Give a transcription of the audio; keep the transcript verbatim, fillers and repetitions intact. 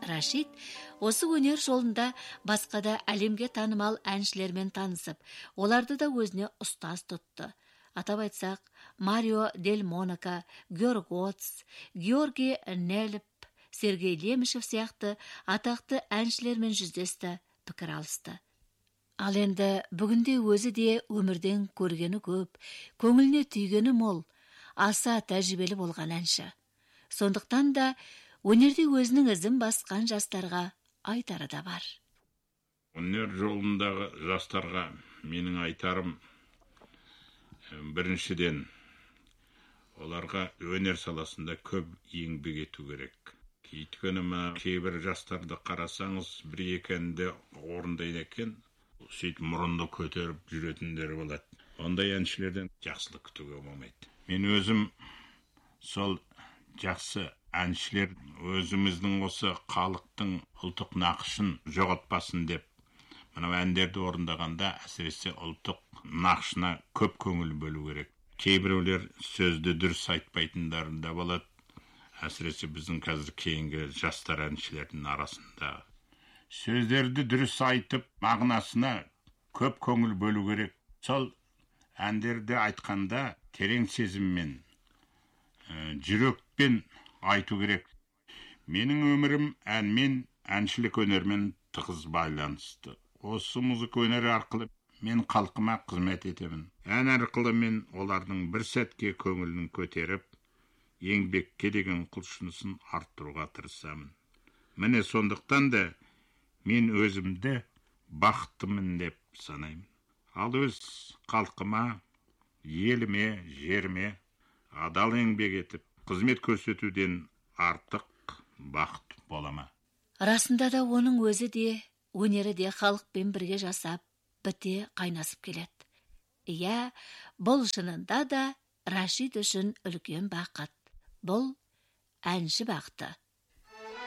Рашид осы өнер жолында басқа да әлемге танымал әншілермен танысып, оларды да өзіне ұстаз тұтты. Атап айтсақ, Марио Дель Монако, Георг Оц, Георгий Неліп, Сергей Лемешев сияқты атақты әншілермен жүздесті, пікір алысты. Ал енді бүгінде өзі де өмірден көргені көп, көңіліне түйгені мол, аса тәжірибелі болған әнші. Сондықтан да өнерде өзінің ізін басқан жастарға айтары да бар. Өнер жолындағы жастарға менің айтарым, біріншіден, оларға өнер саласында көп еңбек ету керек. Өйткені кейбір жастарды қарасаңыз, бір-екі әнді орындайды екен, сөйтіп мұрынды көтеріп жүретіндер болады. Ондай әншілерден жақсылық күтуге болмайды. Мен өзім сол жақсы әншілер өзіміздің осы халықтың ұлттық нақышын жоғалтпасын деп, мынау әндерді орындағанда әсіресе ұлттық нақышына көп көңіл бөлу керек. Кейбіреулер сөзді дұрыс айтпайтындар да болады, әсіресе біздің қазір кейінгі жастар әншілердің арасында. Сөздерді дұрыс айтып, мағынасына көп көңіл бөлу керек. Сол әндерді айтқанда терең сезіммен, жүрекпен айту керек. Менің өмірім әнмен, әншілік өнермен тығыз байланысты. Осы музыка өнері арқылы мен халқыма қызмет етемін. Ән арқылы мен олардың бір сәтке көңілін көтеріп, еңбекке деген құлшынысын арттыруға тырысамын. Міне сондықтан да мен өзімді бақыттымын деп санаймын. Ал өз халқыма, еліме, жеріме адал еңбек етіп, қызмет көрсетуден артық бақыт болама. Расында да оның өзі де, өнері де халықпен бірге жасап, біте қайнасып келеді. Иә, бұл шынында да Рашид үшін үлкен бақыт. Бұл әнші бақыты.